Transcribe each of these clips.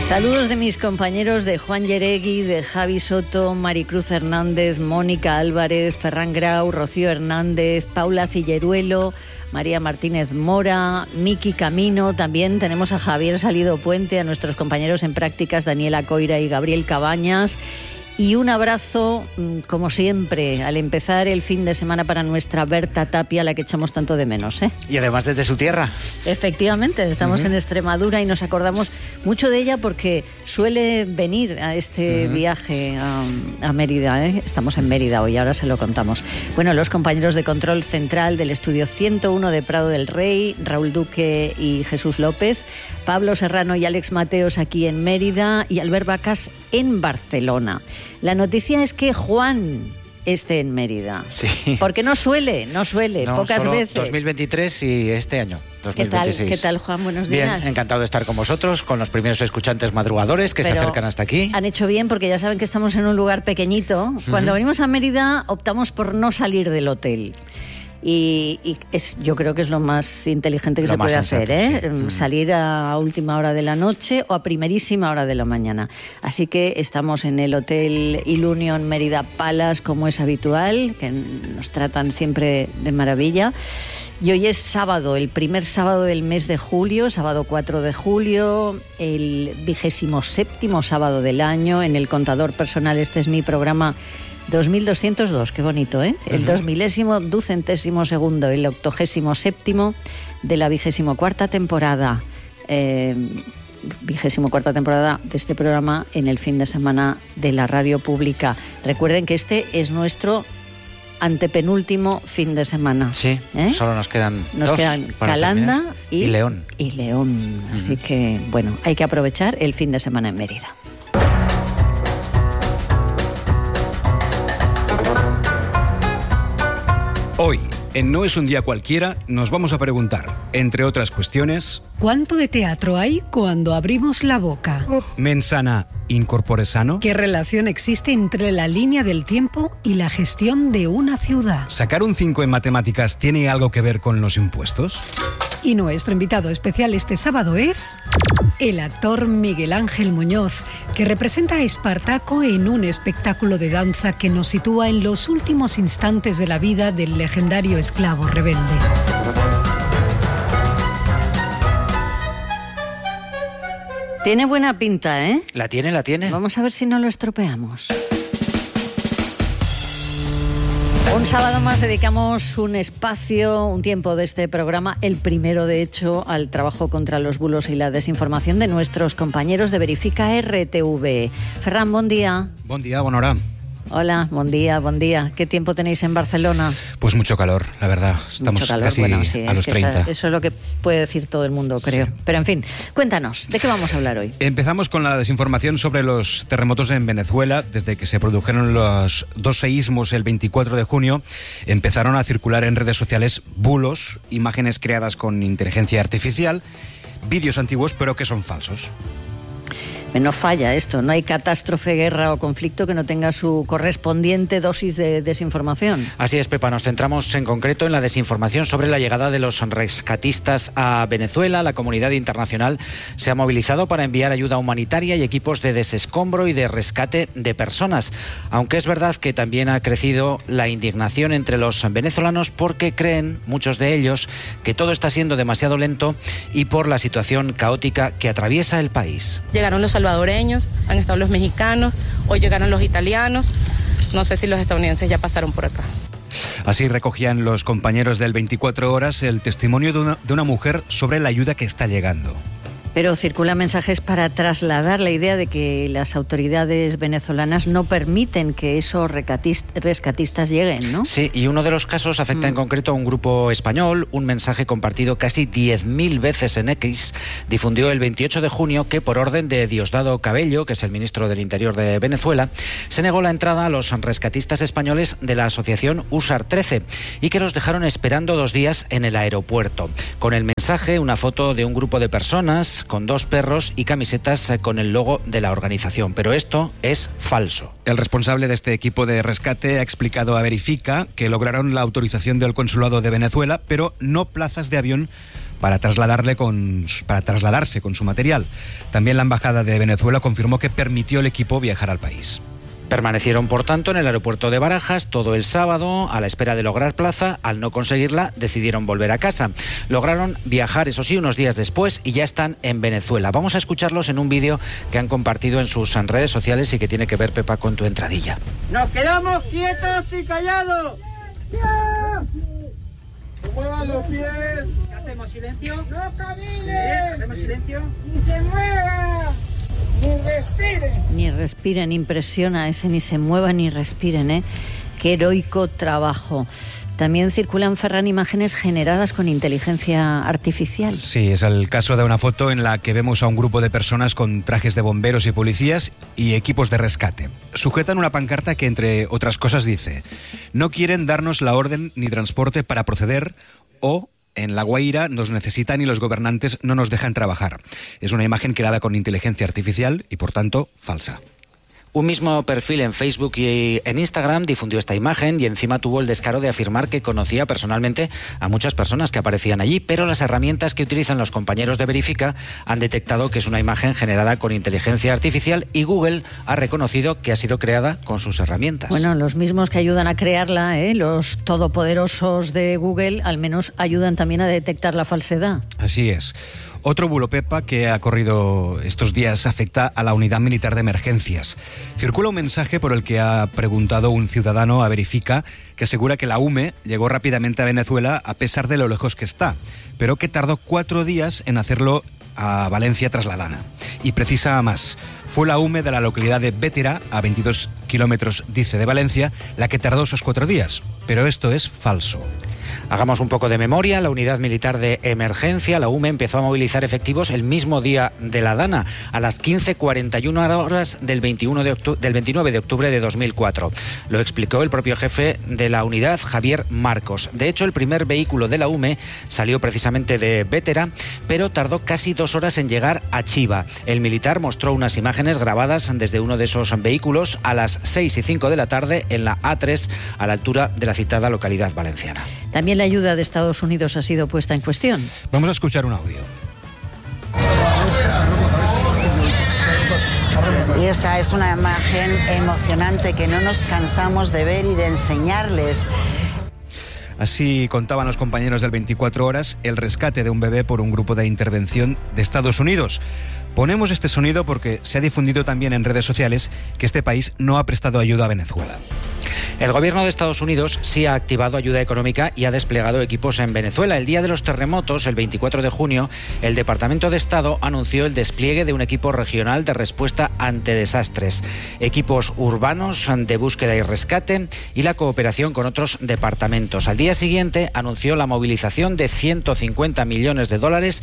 Saludos de mis compañeros de Juan Yeregui, de Javi Soto, Maricruz Hernández, Mónica Álvarez, Ferran Grau, Rocío Hernández, Paula Cilleruelo, María Martínez Mora, Miki Camino. También tenemos a Javier Salido Puente, a nuestros compañeros en prácticas Daniela Coira y Gabriel Cabañas. Y un abrazo, como siempre, al empezar el fin de semana para nuestra Berta Tapia, la que echamos tanto de menos, ¿eh? Y además desde su tierra. Efectivamente, estamos en Extremadura y nos acordamos mucho de ella porque suele venir a este viaje a Mérida, ¿eh? Estamos en Mérida hoy, ahora se lo contamos. Bueno, los compañeros de control central del estudio 101 de Prado del Rey, Raúl Duque y Jesús López, Pablo Serrano y Alex Mateos aquí en Mérida y Albert Vacas en Barcelona. La noticia es que Juan esté en Mérida. Sí. Porque no suele, pocas solo veces. 2023 y este año, 2026. ¿Qué tal, Juan? Buenos días. Bien, encantado de estar con vosotros, con los primeros escuchantes madrugadores que se acercan hasta aquí. Han hecho bien porque ya saben que estamos en un lugar pequeñito. Cuando venimos a Mérida optamos por no salir del hotel. Y yo creo que es lo más inteligente que se puede hacer, ¿eh? Sí. Salir a última hora de la noche o a primerísima hora de la mañana. Así que estamos en el Hotel Ilunion Mérida Palace, como es habitual, que nos tratan siempre de maravilla. Y hoy es sábado, el primer sábado del mes de julio, sábado 4 de julio, el 27º sábado del año. En el contador personal, este es mi programa 2202, qué bonito, ¿eh? El 2012º, el 87º de la 24ª temporada. 24ª temporada de este programa en el fin de semana de la radio pública. Recuerden que este es nuestro antepenúltimo fin de semana. Sí, solo nos quedan Calanda y León. Así que, bueno, hay que aprovechar el fin de semana en Mérida. Hoy, en No es un día cualquiera, nos vamos a preguntar, entre otras cuestiones... ¿Cuánto de teatro hay cuando abrimos la boca? ¿Mens sana in corpore sano? ¿Qué relación existe entre la línea del tiempo y la gestión de una ciudad? ¿Sacar un 5 en matemáticas tiene algo que ver con los impuestos? Y nuestro invitado especial este sábado es el actor Miguel Ángel Muñoz, que representa a Espartaco en un espectáculo de danza que nos sitúa en los últimos instantes de la vida del legendario esclavo rebelde. Tiene buena pinta, ¿eh? La tiene. Vamos a ver si no lo estropeamos. Un sábado más dedicamos un espacio, un tiempo de este programa, el primero de hecho, al trabajo contra los bulos y la desinformación de nuestros compañeros de Verifica RTV. Ferran, buen día. Buen día, buena hora. Hola, buen día. ¿Qué tiempo tenéis en Barcelona? Pues mucho calor, la verdad. Estamos casi a los 30. Eso es lo que puede decir todo el mundo, creo. Sí. Pero en fin, cuéntanos, ¿de qué vamos a hablar hoy? Empezamos con la desinformación sobre los terremotos en Venezuela. Desde que se produjeron los 2 seísmos el 24 de junio, empezaron a circular en redes sociales bulos, imágenes creadas con inteligencia artificial, vídeos antiguos pero que son falsos. No falla esto, no hay catástrofe, guerra o conflicto que no tenga su correspondiente dosis de desinformación. Así es, Pepa, nos centramos en concreto en la desinformación sobre la llegada de los rescatistas a Venezuela. La comunidad internacional se ha movilizado para enviar ayuda humanitaria y equipos de desescombro y de rescate de personas, aunque es verdad que también ha crecido la indignación entre los venezolanos porque creen, muchos de ellos, que todo está siendo demasiado lento y por la situación caótica que atraviesa el país. Llegaron los salvadoreños, han estado los mexicanos, hoy llegaron los italianos, no sé si los estadounidenses ya pasaron por acá. Así recogían los compañeros del 24 Horas el testimonio de una mujer sobre la ayuda que está llegando. Pero circulan mensajes para trasladar la idea de que las autoridades venezolanas no permiten que esos rescatistas lleguen, ¿no? Sí, y uno de los casos afecta en concreto a un grupo español. Un mensaje compartido casi 10.000 veces en X difundió el 28 de junio que, por orden de Diosdado Cabello, que es el ministro del Interior de Venezuela, se negó la entrada a los rescatistas españoles de la asociación USAR 13 y que los dejaron esperando 2 días en el aeropuerto. Con el mensaje, una foto de un grupo de personas con 2 perros y camisetas con el logo de la organización. Pero esto es falso. El responsable de este equipo de rescate ha explicado a Verifica que lograron la autorización del Consulado de Venezuela, pero no plazas de avión para trasladarse con su material. También la Embajada de Venezuela confirmó que permitió al equipo viajar al país. Permanecieron, por tanto, en el aeropuerto de Barajas todo el sábado a la espera de lograr plaza. Al no conseguirla, decidieron volver a casa. Lograron viajar, eso sí, unos días después y ya están en Venezuela. Vamos a escucharlos en un vídeo que han compartido en sus redes sociales y que tiene que ver, Pepa, con tu entradilla. ¡Nos quedamos quietos y callados! ¡No muevan los pies! ¿Hacemos silencio? ¡No caminen! ¿Hacemos silencio? ¡Ni se muevan! ¡Ni respiren! Ni respiren, impresiona ese ni se muevan ni respiren, ¿eh? Qué heroico trabajo. También circulan, Ferran, imágenes generadas con inteligencia artificial. Sí, es el caso de una foto en la que vemos a un grupo de personas con trajes de bomberos y policías y equipos de rescate. Sujetan una pancarta que, entre otras cosas, dice: no quieren darnos la orden ni transporte para proceder, o en La Guaira nos necesitan y los gobernantes no nos dejan trabajar. Es una imagen creada con inteligencia artificial y, por tanto, falsa. Un mismo perfil en Facebook y en Instagram difundió esta imagen y encima tuvo el descaro de afirmar que conocía personalmente a muchas personas que aparecían allí, pero las herramientas que utilizan los compañeros de Verifica han detectado que es una imagen generada con inteligencia artificial y Google ha reconocido que ha sido creada con sus herramientas. Bueno, los mismos que ayudan a crearla, los todopoderosos de Google, al menos ayudan también a detectar la falsedad. Así es. Otro bulo, Pepa, que ha corrido estos días afecta a la Unidad Militar de Emergencias. Circula un mensaje por el que ha preguntado un ciudadano a Verifica que asegura que la UME llegó rápidamente a Venezuela a pesar de lo lejos que está, pero que tardó 4 días en hacerlo a Valencia tras la Dana. Y precisa más. Fue la UME de la localidad de Bétera, a 22 kilómetros, dice, de Valencia, la que tardó esos 4 días. Pero esto es falso. Hagamos un poco de memoria. La Unidad Militar de Emergencia, la UME, empezó a movilizar efectivos el mismo día de la Dana, a las 15:41 horas del 29 de octubre de 2004. Lo explicó el propio jefe de la unidad, Javier Marcos. De hecho, el primer vehículo de la UME salió precisamente de Bétera, pero tardó casi 2 horas en llegar a Chiva. El militar mostró unas imágenes grabadas desde uno de esos vehículos a las 6:05 de la tarde en la A3, a la altura de la citada localidad valenciana. También la ayuda de Estados Unidos ha sido puesta en cuestión. Vamos a escuchar un audio. Y esta es una imagen emocionante que no nos cansamos de ver y de enseñarles. Así contaban los compañeros del 24 Horas el rescate de un bebé por un grupo de intervención de Estados Unidos. Ponemos este sonido porque se ha difundido también en redes sociales que este país no ha prestado ayuda a Venezuela. El gobierno de Estados Unidos sí ha activado ayuda económica y ha desplegado equipos en Venezuela. El día de los terremotos, el 24 de junio, el Departamento de Estado anunció el despliegue de un equipo regional de respuesta ante desastres, equipos urbanos de búsqueda y rescate y la cooperación con otros departamentos. Al día siguiente anunció la movilización de $150 millones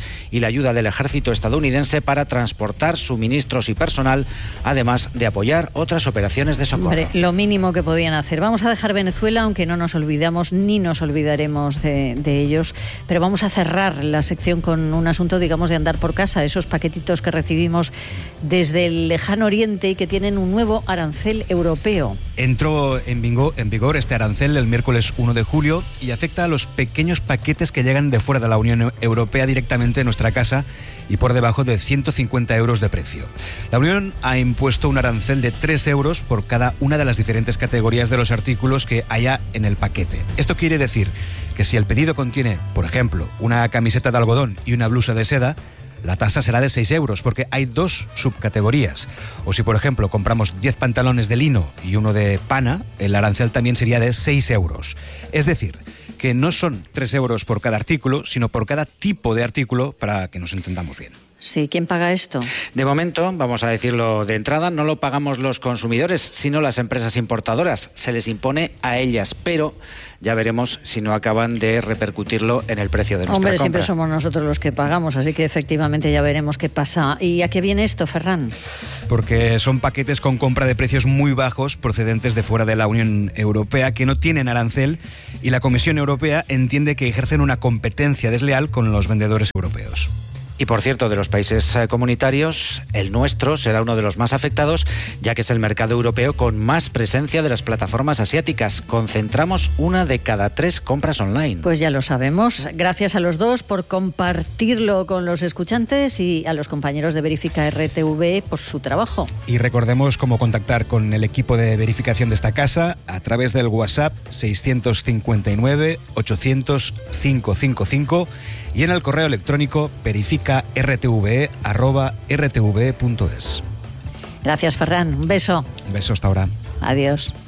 y la ayuda del ejército estadounidense para transportar suministros y personal, además de apoyar otras operaciones de socorro. Hombre, lo mínimo que podían hacer. Vamos a dejar Venezuela, aunque no nos olvidamos ni nos olvidaremos de ellos, pero vamos a cerrar la sección con un asunto, digamos, de andar por casa, esos paquetitos que recibimos desde el lejano oriente y que tienen un nuevo arancel europeo. Entró en vigor este arancel el miércoles 1 de julio y afecta a los pequeños paquetes que llegan de fuera de la Unión Europea directamente a nuestra casa y por debajo de 150 euros de precio. La Unión ha impuesto un arancel de 3 euros por cada una de las diferentes categorías de los artículos que haya en el paquete. Esto quiere decir que si el pedido contiene, por ejemplo, una camiseta de algodón y una blusa de seda, la tasa será de 6 euros porque hay 2 subcategorías. O si, por ejemplo, compramos 10 pantalones de lino y uno de pana, el arancel también sería de 6 euros. Es decir, que no son 3 euros por cada artículo, sino por cada tipo de artículo, para que nos entendamos bien. Sí, ¿quién paga esto? De momento, vamos a decirlo de entrada, no lo pagamos los consumidores, sino las empresas importadoras. Se les impone a ellas, pero ya veremos si no acaban de repercutirlo en el precio de nuestra compra. Hombre, siempre somos nosotros los que pagamos, así que efectivamente ya veremos qué pasa. ¿Y a qué viene esto, Ferran? Porque son paquetes con compra de precios muy bajos procedentes de fuera de la Unión Europea que no tienen arancel y la Comisión Europea entiende que ejercen una competencia desleal con los vendedores europeos. Y por cierto, de los países comunitarios, el nuestro será uno de los más afectados, ya que es el mercado europeo con más presencia de las plataformas asiáticas. Concentramos 1 de cada 3 compras online. Pues ya lo sabemos. Gracias a los dos por compartirlo con los escuchantes y a los compañeros de Verifica RTV por su trabajo. Y recordemos cómo contactar con el equipo de verificación de esta casa a través del WhatsApp 659 800 555 y en el correo electrónico verificartve@rtve.es. Gracias, Ferran. Un beso. Un beso hasta ahora. Adiós.